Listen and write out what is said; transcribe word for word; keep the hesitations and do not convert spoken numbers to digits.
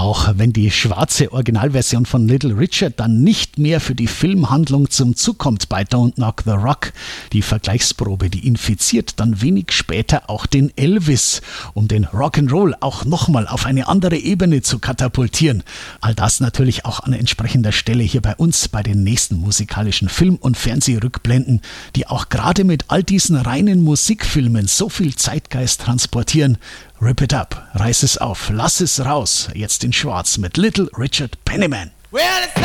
Auch wenn die schwarze Originalversion von Little Richard dann nicht mehr für die Filmhandlung zum Zug kommt bei Don't Knock the Rock, die Vergleichsprobe, die infiziert dann wenig später auch den Elvis, um den Rock'n'Roll auch nochmal auf eine andere Ebene zu katapultieren. All das natürlich auch an entsprechender Stelle hier bei uns bei den nächsten musikalischen Film- und Fernsehrückblenden, die auch gerade mit all diesen reinen Musikfilmen so viel Zeitgeist transportieren. Rip it up, reiß es auf, lass es raus. Jetzt in Schwarz mit Little Richard Penniman. Well, it's